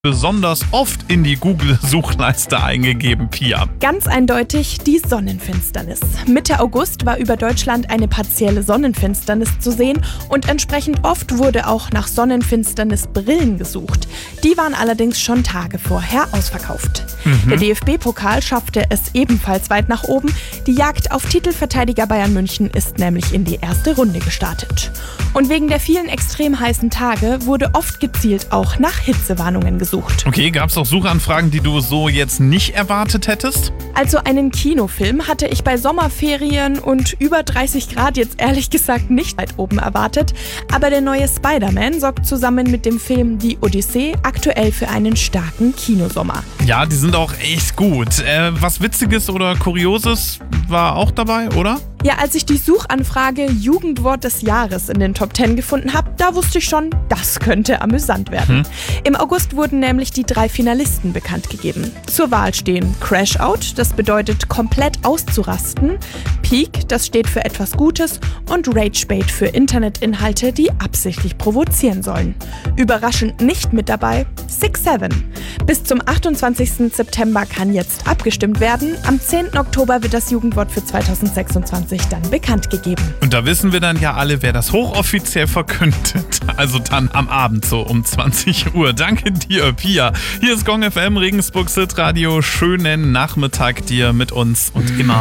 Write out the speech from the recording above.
besonders oft in die Google-Suchleiste eingegeben, Pia? Ganz eindeutig die Sonnenfinsternis. Mitte August war über Deutschland eine partielle Sonnenfinsternis zu sehen und entsprechend oft wurde auch nach Sonnenfinsternisbrillen gesucht. Die waren allerdings schon Tage vorher ausverkauft. Der DFB-Pokal schaffte es ebenfalls weit nach oben. Die Jagd auf Titelverteidiger Bayern München ist nämlich in die erste Runde gestartet. Und wegen der vielen extrem heißen Tage wurde oft gezielt auch nach Hitzewarnungen gesucht. Okay, gab es auch Suchanfragen, die du so jetzt nicht erwartet hättest? Also einen Kinofilm hatte ich bei Sommerferien und über 30 Grad jetzt ehrlich gesagt nicht weit oben erwartet. Aber der neue Spider-Man sorgt zusammen mit dem Film Die Odyssee aktuell für einen starken Kinosommer. Ja, die sind auch echt gut. Was Witziges oder Kurioses war auch dabei, oder? Ja, als ich die Suchanfrage Jugendwort des Jahres in den Top 10 gefunden habe, da wusste ich schon, das könnte amüsant werden. Im August wurden nämlich die 3 Finalisten bekannt gegeben. Zur Wahl stehen Crash Out, das bedeutet komplett auszurasten, Peak, das steht für etwas Gutes und Ragebait für Internetinhalte, die absichtlich provozieren sollen. Überraschend nicht mit dabei 6-7. Bis zum 28. September kann jetzt abgestimmt werden. Am 10. Oktober wird das Jugendwort für 2026 dann bekannt gegeben. Und da wissen wir dann ja alle, wer das hochoffiziell verkündet. Also dann am Abend so um 20 Uhr. Danke dir, Pia. Hier ist Gong FM, Regensburg Sit Radio. Schönen Nachmittag dir mit uns und immer